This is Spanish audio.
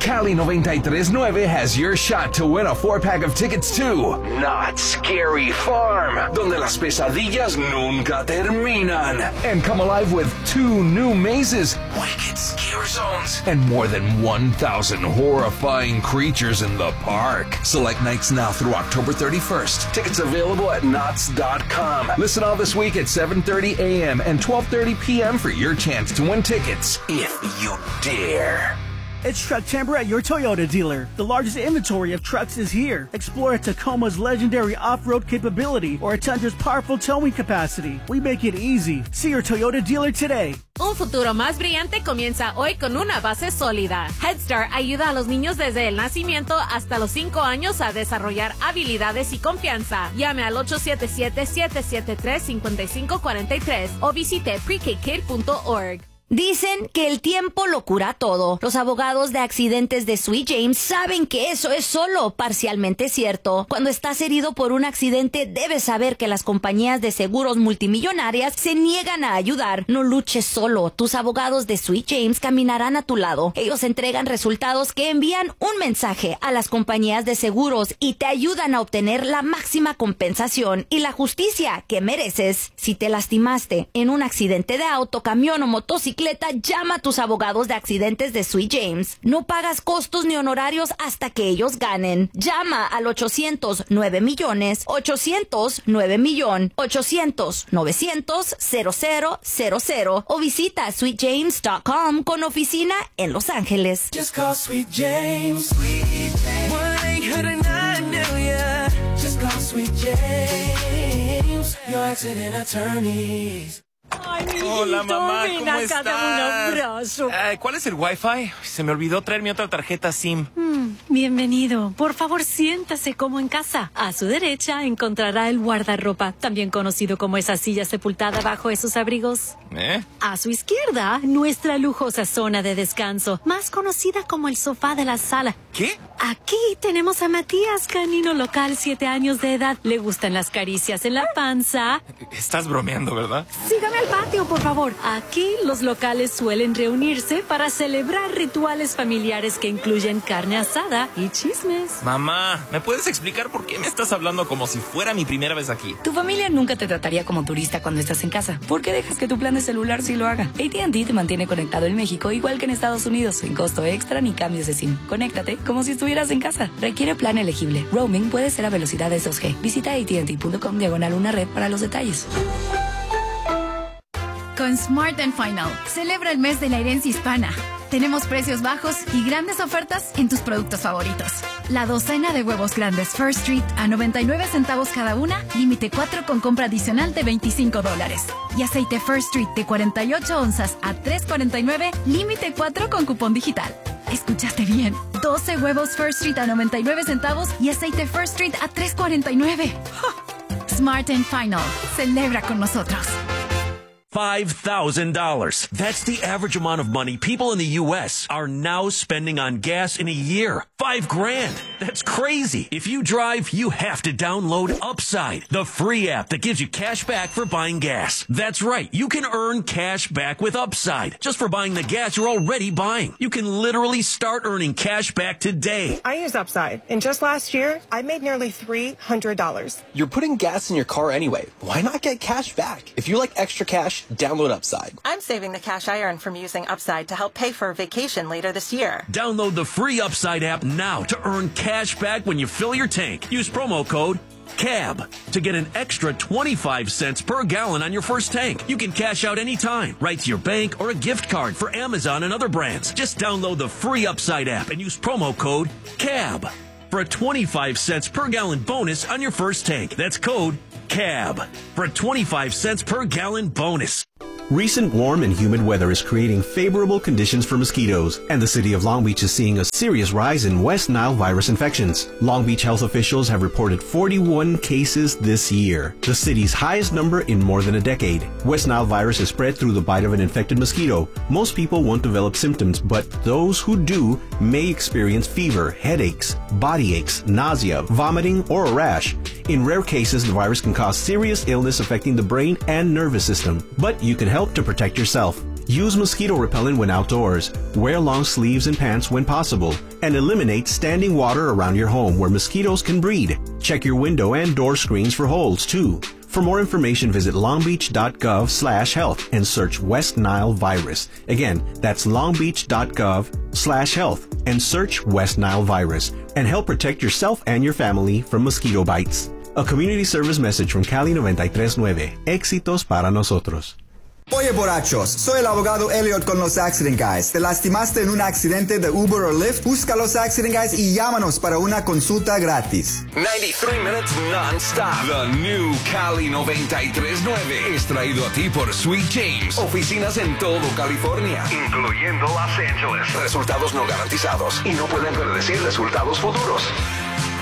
Cali 93.9 has your shot to win a 4-pack of tickets to Not Scary Farm, donde las pesadillas nunca terminan. And come alive with 2 new mazes, Wicked Scare Zones, and more than 1,000 horrifying creatures in the park. Select nights now through October 31st. Tickets available at knots.com. Listen all this week at 7:30 a.m. and 12:30 p.m. for your chance to win tickets, if you dare. It's Trucktember at your Toyota dealer. The largest inventory of trucks is here. Explore a Tacoma's legendary off-road capability or a Tundra's powerful towing capacity. We make it easy. See your Toyota dealer today. Un futuro más brillante comienza hoy con una base sólida. Head Start ayuda a los niños desde el nacimiento hasta los 5 años a desarrollar habilidades y confianza. Llame al 877-773-5543 o visite prekkid.org. Dicen que el tiempo lo cura todo. Los abogados de accidentes de Sweet James saben que eso es solo parcialmente cierto. Cuando estás herido por un accidente, debes saber que las compañías de seguros multimillonarias se niegan a ayudar. No luches solo. Tus abogados de Sweet James caminarán a tu lado. Ellos entregan resultados que envían un mensaje a las compañías de seguros y te ayudan a obtener la máxima compensación y la justicia que mereces. Si te lastimaste en un accidente de auto, camión o motocicleta, llama a tus abogados de accidentes de Sweet James. No pagas costos ni honorarios hasta que ellos ganen. Llama al 800-9 800-9 800-900-0000 o visita sweetjames.com con oficina en Los Ángeles. Just call Sweet James. 1-800-9-million. Just call Sweet James. Your accident attorneys. Ay, hola, mamá, ¿cómo estás? Dame un abrazo. ¿Cuál es el Wi-Fi? Se me olvidó traer mi otra tarjeta SIM. Bienvenido. Por favor, siéntase como en casa. A su derecha encontrará el guardarropa, también conocido como esa silla sepultada bajo esos abrigos. A su izquierda, nuestra lujosa zona de descanso, más conocida como el sofá de la sala. ¿Qué? Aquí tenemos a Matías, canino local, 7 años de edad. Le gustan las caricias en la panza. Estás bromeando, ¿verdad? Sígame al patio, por favor. Aquí los locales suelen reunirse para celebrar rituales familiares que incluyen carne asada y chismes. Mamá, ¿me puedes explicar por qué me estás hablando como si fuera mi primera vez aquí? Tu familia nunca te trataría como turista cuando estás en casa. ¿Por qué dejas que tu plan de celular sí lo haga? AT&T te mantiene conectado en México igual que en Estados Unidos, sin costo extra ni cambios de SIM. Conéctate como si estuvieras en casa. Requiere plan elegible. Roaming puede ser a velocidades 2G. Visita AT&T.com/una red para los detalles. Con Smart & Final, celebra el mes de la herencia hispana. Tenemos precios bajos y grandes ofertas en tus productos favoritos. La docena de huevos grandes First Street a 99 centavos cada una, límite 4 con compra adicional de $25. Y aceite First Street de 48 onzas a $3.49, límite 4 con cupón digital. ¿Escuchaste bien? 12 huevos First Street a 99 centavos y aceite First Street a $3.49. Smart & Final, celebra con nosotros. $5,000. That's the average amount of money people in the U.S. are now spending on gas in a year. $5,000. That's crazy. If you drive, you have to download Upside, the free app that gives you cash back for buying gas. That's right. You can earn cash back with Upside just for buying the gas you're already buying. You can literally start earning cash back today. I use Upside, and just last year, I made nearly $300. You're putting gas in your car anyway. Why not get cash back? If you like extra cash, download Upside. I'm saving the cash I earn from using Upside to help pay for a vacation later this year. Download the free Upside app now to earn cash back when you fill your tank. Use promo code CAB to get an extra 25 cents per gallon on your first tank. You can cash out anytime, right to your bank or a gift card for Amazon and other brands. Just download the free Upside app and use promo code CAB for a 25 cents per gallon bonus on your first tank. That's code CAB for a 25 cents per gallon bonus. Recent warm and humid weather is creating favorable conditions for mosquitoes, and the city of Long Beach is seeing a serious rise in West Nile virus infections. Long Beach health officials have reported 41 cases this year, the city's highest number in more than a decade. West Nile virus is spread through the bite of an infected mosquito. Most people won't develop symptoms, but those who do may experience fever, headaches, body aches, nausea, vomiting, or a rash. In rare cases, the virus can cause serious illness affecting the brain and nervous system, but you can help to protect yourself. Use mosquito repellent when outdoors, wear long sleeves and pants when possible, and eliminate standing water around your home where mosquitoes can breed. Check your window and door screens for holes, too. For more information, visit longbeach.gov/health and search West Nile virus. Again, that's longbeach.gov/health and search West Nile virus and help protect yourself and your family from mosquito bites. A community service message from Cali 93.9. Éxitos para nosotros. Oye, borrachos, soy el abogado Elliot con los Accident Guys. ¿Te lastimaste en un accidente de Uber o Lyft? Busca los Accident Guys y llámanos para una consulta gratis. 93 minutes non-stop. The new Cali 93.9 es traído a ti por Sweet James. Oficinas en todo California, incluyendo Los Ángeles. Resultados no garantizados y no pueden predecir resultados futuros.